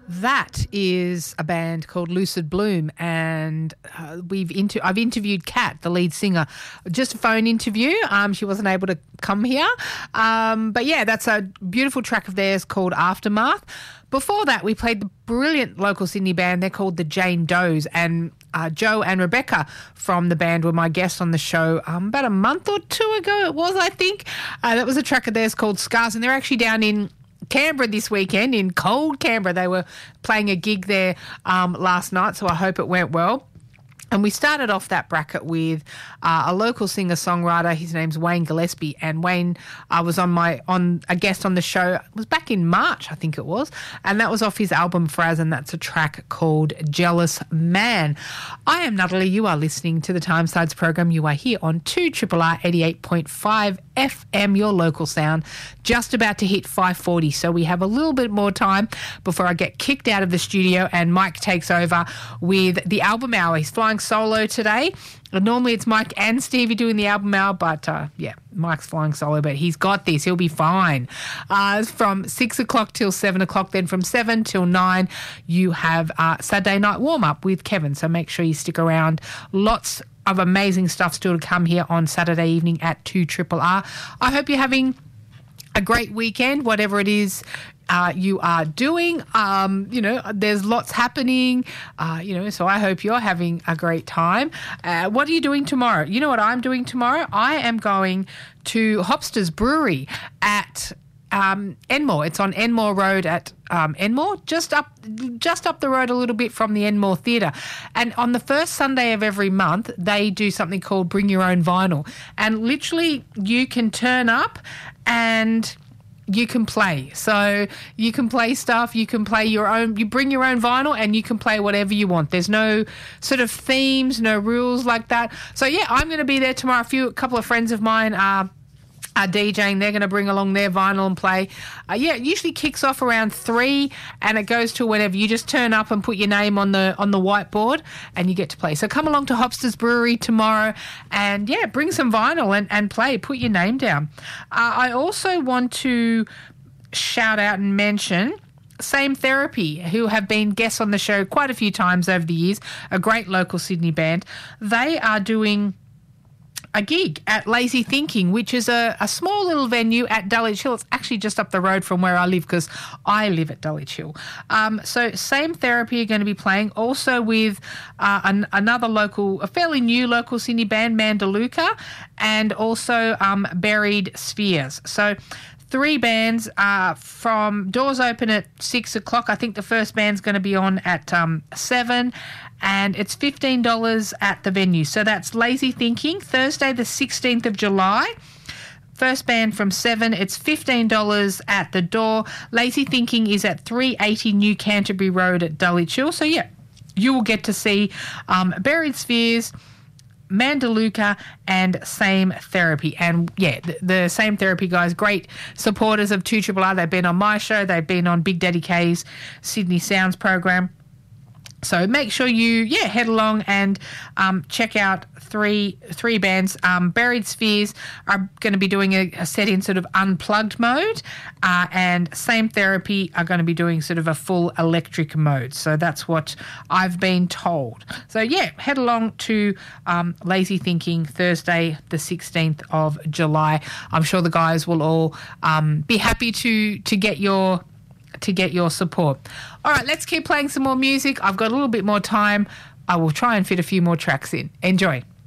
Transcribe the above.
That is a band called Lucid Bloom, and I've interviewed Kat, the lead singer, just a phone interview. She wasn't able to come here, but yeah, that's a beautiful track of theirs called Aftermath. Before that, we played the brilliant local Sydney band. They're called the Jane Does, and Joe and Rebecca from the band were my guests on the show about a month or two ago. It was, I think. That was a track of theirs called Scars, and they're actually down in Canberra this weekend, in cold Canberra. They were playing a gig there last night, so I hope it went well. And we started off that bracket with a local singer-songwriter. His name's Wayne Gillespie, and Wayne was on a guest on the show. It was back in March, I think it was, and that was off his album Fraz, and that's a track called Jealous Man. I am Natalie. You are listening to the Timesides program. You are here on 2RRR 88.5 FM, your local sound, just about to hit 5:40. So we have a little bit more time before I get kicked out of the studio and Mike takes over with the album hour. He's flying solo today. Normally it's Mike and Stevie doing the album hour, but Mike's flying solo, but he's got this. He'll be fine. From 6 o'clock till 7 o'clock, then from 7 till 9, you have Saturday night warm-up with Kevin, so make sure you stick around. Lots of amazing stuff still to come here on Saturday evening at 2RRR. I hope you're having a great weekend, whatever it is you are doing. There's lots happening, so I hope you're having a great time. What are you doing tomorrow? You know what I'm doing tomorrow? I am going to Hopster's Brewery at Enmore. It's on Enmore Road at Enmore, just up the road a little bit from the Enmore Theatre. And on the first Sunday of every month, they do something called Bring Your Own Vinyl. And literally you can turn up and you can play. So you can play stuff, you can play your own, you bring your own vinyl and you can play whatever you want. There's no sort of themes, no rules like that. So yeah, I'm going to be there tomorrow. A couple of friends of mine are DJing. They're going to bring along their vinyl and play. It usually kicks off around 3 and it goes to whenever. You just turn up and put your name on the whiteboard and you get to play. So come along to Hopster's Brewery tomorrow and bring some vinyl and play. Put your name down. I also want to shout out and mention Same Therapy, who have been guests on the show quite a few times over the years, a great local Sydney band. They are doing a gig at Lazy Thinking, which is a small little venue at Dulwich Hill. It's actually just up the road from where I live because I live at Dulwich Hill. So Same Therapy are going to be playing also with another a fairly new local Sydney band, Mandaluka, and also Buried Spheres. So 3 bands from doors open at 6 o'clock. I think the first band's going to be on at 7, and it's $15 at the venue. So that's Lazy Thinking, Thursday the 16th of July. First band from 7, it's $15 at the door. Lazy Thinking is at 380 New Canterbury Road at Dulwich Hill. So you will get to see Buried Spheres, Mandaluka and Same Therapy. And the Same Therapy guys, great supporters of 2RRR. They've been on my show, they've been on Big Daddy K's Sydney Sounds program. So make sure you head along and check out three bands. Buried Spheres are going to be doing a set in sort of unplugged mode, and Same Therapy are going to be doing sort of a full electric mode. So that's what I've been told. So head along to Lazy Thinking Thursday the 16th of July. I'm sure the guys will all be happy to get your support. All right, let's keep playing some more music. I've got a little bit more time. I will try and fit a few more tracks in. Enjoy.